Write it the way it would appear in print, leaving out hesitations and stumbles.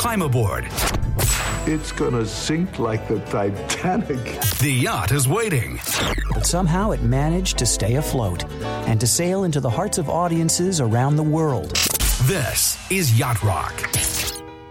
climb aboard. It's gonna sink like the Titanic. The yacht is waiting. But somehow it managed to stay afloat and to sail into the hearts of audiences around the world. This is Yacht Rock.